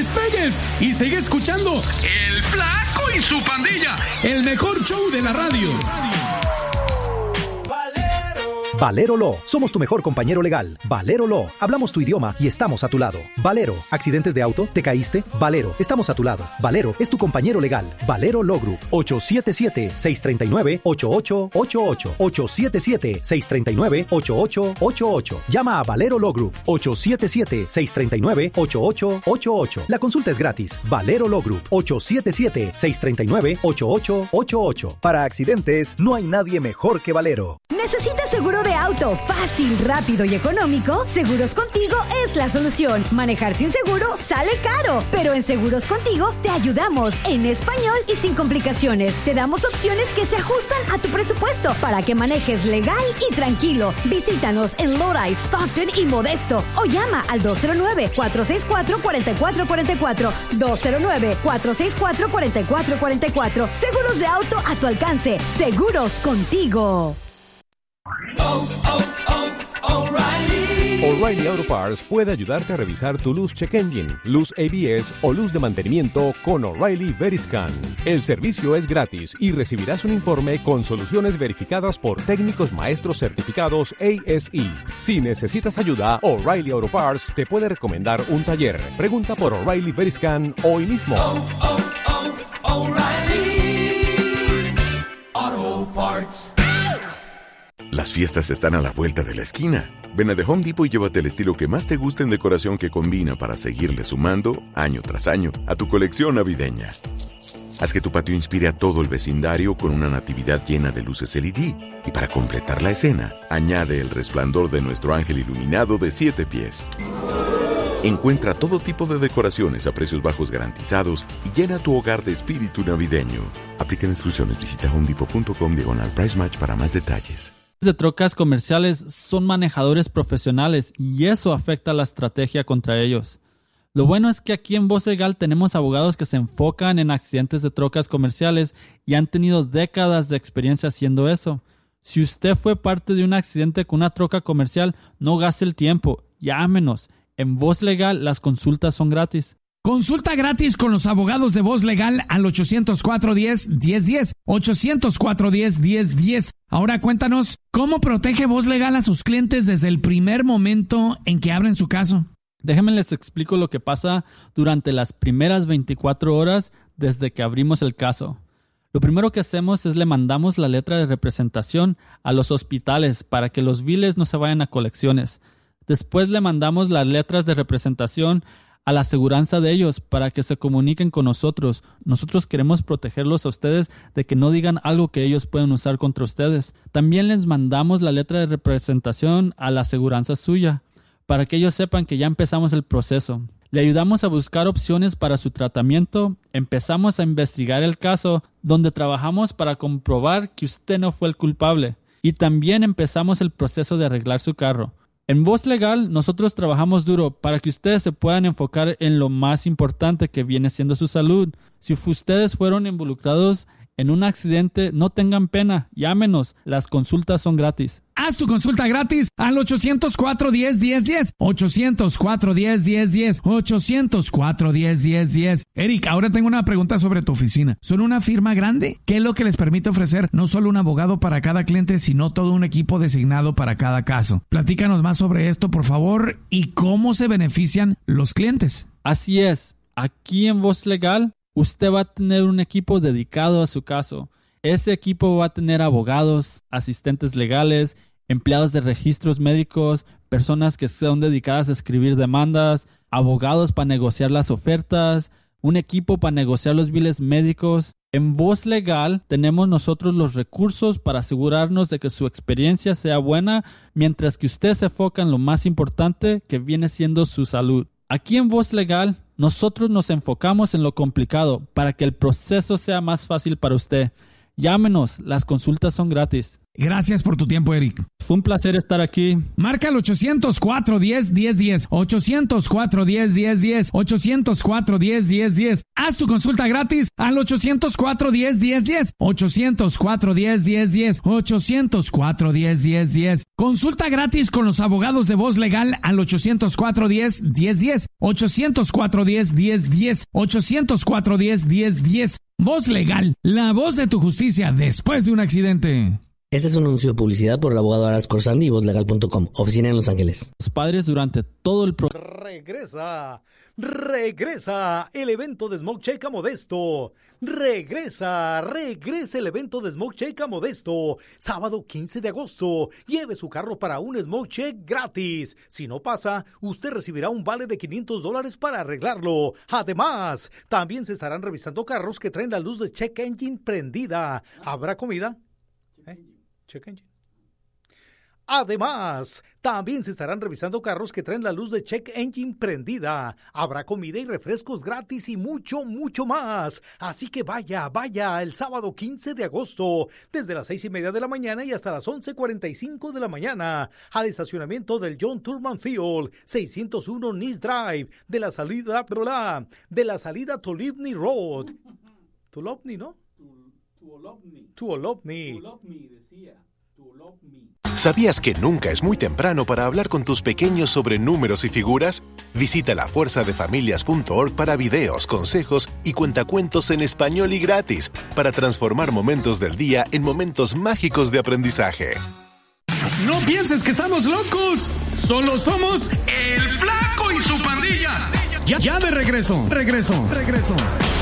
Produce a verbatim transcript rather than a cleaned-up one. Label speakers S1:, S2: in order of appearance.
S1: despegues y sigue escuchando
S2: El Flaco y su pandilla,
S1: el mejor show de la radio.
S3: Valero Law. Somos tu mejor compañero legal. Valero Law. Hablamos tu idioma y estamos a tu lado. Valero. ¿Accidentes de auto? ¿Te caíste? Valero. Estamos a tu lado. Valero es tu compañero legal. Valero Law Group. ocho siete siete, seis tres nueve, ocho ocho ocho ocho. ocho siete siete, seis tres nueve, ocho ocho ocho ocho. Llama a Valero Law Group. ocho siete siete, seis tres nueve, ocho ocho ocho ocho. La consulta es gratis. Valero Law Group. ocho siete siete, seis tres nueve, ocho ocho ocho ocho. Para accidentes, no hay nadie mejor que Valero.
S4: ¿Necesitas seguro de auto fácil, rápido y económico? Seguros Contigo es la solución. Manejar sin seguro sale caro, pero en Seguros Contigo te ayudamos en español y sin complicaciones. Te damos opciones que se ajustan a tu presupuesto para que manejes legal y tranquilo. Visítanos en Lodi, Stockton y Modesto o llama al dos cero nueve, cuatro seis cuatro, cuatro cuatro cuatro cuatro. dos cero nueve, cuatro seis cuatro, cuatro cuatro cuatro cuatro. Seguros de auto a tu alcance. Seguros Contigo.
S5: Oh, oh, oh, O'Reilly.
S6: O'Reilly Auto Parts puede ayudarte a revisar tu luz check engine, luz A B S o luz de mantenimiento con O'Reilly Veriscan. El servicio es gratis y recibirás un informe con soluciones verificadas por técnicos maestros certificados A S E. Si necesitas ayuda, O'Reilly Auto Parts te puede recomendar un taller. Pregunta por O'Reilly Veriscan hoy mismo.
S5: Oh, oh, oh, O'Reilly Auto Parts.
S7: Las fiestas están a la vuelta de la esquina. Ven a The Home Depot y llévate el estilo que más te guste en decoración que combina para seguirle sumando, año tras año, a tu colección navideña. Haz que tu patio inspire a todo el vecindario con una natividad llena de luces L E D. Y para completar la escena, añade el resplandor de nuestro ángel iluminado de siete pies. Encuentra todo tipo de decoraciones a precios bajos garantizados y llena tu hogar de espíritu navideño. Aplican exclusiones. Visita homedepot.com diagonal price match para más detalles.
S8: De trocas comerciales son manejadores profesionales y eso afecta la estrategia contra ellos. Lo bueno es que aquí en Voz Legal tenemos abogados que se enfocan en accidentes de trocas comerciales y han tenido décadas de experiencia haciendo eso. Si usted fue parte de un accidente con una troca comercial, no gaste el tiempo, llámenos. En Voz Legal las consultas son gratis.
S1: Consulta gratis con los abogados de Voz Legal al ocho cero cuatro, diez, diez, diez. ocho cero cuatro, diez, diez, diez. Ahora cuéntanos, ¿cómo protege Voz Legal a sus clientes desde el primer momento en que abren su caso?
S8: Déjenme les explico lo que pasa durante las primeras veinticuatro horas desde que abrimos el caso. Lo primero que hacemos es le mandamos la letra de representación a los hospitales para que los biles no se vayan a colecciones. Después le mandamos las letras de representación a la aseguranza de ellos para que se comuniquen con nosotros. Nosotros queremos protegerlos a ustedes de que no digan algo que ellos pueden usar contra ustedes. También les mandamos la letra de representación a la aseguranza suya para que ellos sepan que ya empezamos el proceso. Le ayudamos a buscar opciones para su tratamiento. Empezamos a investigar el caso donde trabajamos para comprobar que usted no fue el culpable. Y también empezamos el proceso de arreglar su carro. En Voz Legal, nosotros trabajamos duro para que ustedes se puedan enfocar en lo más importante que viene siendo su salud. Si ustedes fueron involucrados en un accidente, no tengan pena, llámenos, las consultas son gratis.
S1: Haz tu consulta gratis al ocho cero cuatro, diez, diez, diez. ocho cero cuatro, diez, diez, diez. ocho cero cuatro, diez, diez, diez. Eric, ahora tengo una pregunta sobre tu oficina. ¿Son una firma grande? ¿Qué es lo que les permite ofrecer no solo un abogado para cada cliente, sino todo un equipo designado para cada caso? Platícanos más sobre esto, por favor, y cómo se benefician los clientes.
S8: Así es. Aquí en Voz Legal, usted va a tener un equipo dedicado a su caso. Ese equipo va a tener abogados, asistentes legales, empleados de registros médicos, personas que son dedicadas a escribir demandas, abogados para negociar las ofertas, un equipo para negociar los biles médicos. En Voz Legal tenemos nosotros los recursos para asegurarnos de que su experiencia sea buena, mientras que usted se enfoca en lo más importante, que viene siendo su salud. Aquí en Voz Legal, nosotros nos enfocamos en lo complicado para que el proceso sea más fácil para usted. Llámenos, las consultas son gratis.
S1: Gracias por tu tiempo, Eric.
S8: Fue un placer estar aquí.
S1: Marca al ochocientos cuatro, diez, diez, diez. ochocientos cuatro, diez, diez, diez. ochocientos cuatro, diez, diez, diez. Haz tu consulta gratis al ochocientos cuatro, diez, diez, diez. ochocientos cuatro, diez, diez, diez. ochocientos cuatro, diez, diez, diez. Consulta gratis con los abogados de Voz Legal al ochocientos cuatro, diez, diez, diez. ochocientos cuatro, diez, diez, diez. ochocientos cuatro, diez, diez, diez. Voz Legal, la voz de tu justicia después de un accidente.
S9: Este es un anuncio de publicidad por el abogado Aras Corsandi y voz legal punto com, oficina en Los Ángeles.
S8: Los padres durante todo el proceso.
S10: Regresa, regresa el evento de Smoke Shake a Modesto. Regresa, regresa el evento de Smoke Shake a Modesto. Sábado quince de agosto. Lleve su carro para un Smoke Shake gratis. Si no pasa, usted recibirá un vale de quinientos dólares para arreglarlo. Además, también se estarán revisando carros que traen la luz de Check Engine prendida. ¿Habrá comida? ¿Eh? Check Engine. Además, también se estarán revisando carros que traen la luz de Check Engine prendida. Habrá comida y refrescos gratis y mucho, mucho más. Así que vaya, vaya el sábado quince de agosto, desde las seis y media de la mañana y hasta las once cuarenta y cinco de la mañana, al estacionamiento del John Turman Field, seiscientos uno Nice Drive, de la salida, bla, de la salida Tolibny Road. Tuolopny, ¿no? Tuolopny. Tuolopny. Tuolopny decía. Tuolopny.
S11: ¿Sabías que nunca es muy temprano para hablar con tus pequeños sobre números y figuras? Visita la fuerza de familias punto org para videos, consejos y cuentacuentos en español y gratis para transformar momentos del día en momentos mágicos de aprendizaje.
S1: No pienses que estamos locos. Solo somos
S2: El Flaco y su pandilla.
S1: Ya, ya de regreso. Regreso. Regreso.